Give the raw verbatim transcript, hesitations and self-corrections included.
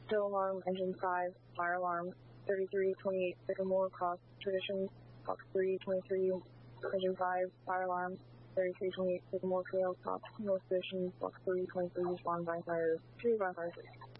Still alarm, engine five, fire alarm, thirty-three twenty-eight Sycamore Cross Traditions, Fox three twenty-three, engine five, fire alarm, thirty-three twenty-eight Sycamore Trail, Stop, North Station, Fox three twenty-three, respond by fire, three by fire three.